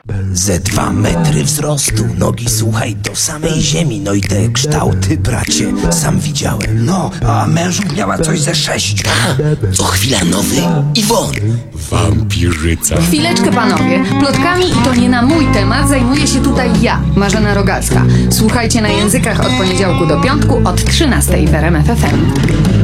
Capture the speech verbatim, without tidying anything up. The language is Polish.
Ze dwa metry wzrostu, nogi słuchaj do samej ziemi. No i te kształty, bracie, sam widziałem. No, a mężu miała coś ze sześć. Co chwila nowy Iwon. Wampirzyca. Chwileczkę, panowie. Plotkami i to nie na mój temat zajmuję się tutaj ja, Marzena Rogalska. Słuchajcie na językach od poniedziałku do piątku od trzynastej w R M F F M.